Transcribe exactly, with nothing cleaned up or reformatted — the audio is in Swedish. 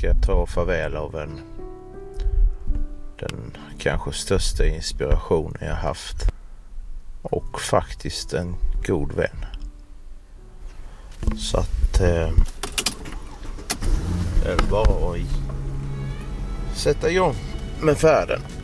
ska ta farväl av en den kanske största inspirationen jag haft och faktiskt en god vän. Så att eh, det är bara att sätta igång med färden.